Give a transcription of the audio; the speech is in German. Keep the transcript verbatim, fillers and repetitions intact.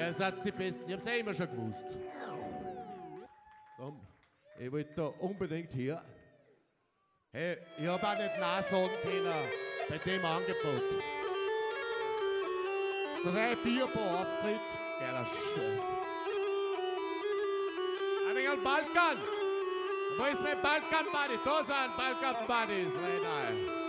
ihr seid die Besten, ich hab's ja immer schon gewusst. Komm, ich wollte da unbedingt hier. Hey, ich hab auch nicht Nein sagen können bei dem Angebot. Drei Bier pro Auftritt, geiler Scheiß. Ein wenig Balkan! Wo ist mein Balkan-Buddy? Da sind Balkan-Buddies, Renal.